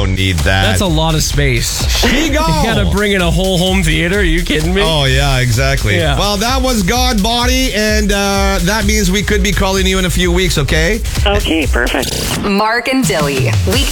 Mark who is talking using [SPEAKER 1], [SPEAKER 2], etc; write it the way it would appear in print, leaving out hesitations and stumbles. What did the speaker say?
[SPEAKER 1] don't need that.
[SPEAKER 2] That's a lot of space.
[SPEAKER 1] She go.
[SPEAKER 2] You gotta bring in a whole home theater. Are you kidding me?
[SPEAKER 1] Oh, yeah, exactly.
[SPEAKER 2] Yeah.
[SPEAKER 1] Well, that was God Body, and that means we could be calling you in a few weeks, okay?
[SPEAKER 3] Okay, perfect.
[SPEAKER 4] Mark and Dilly. Weekday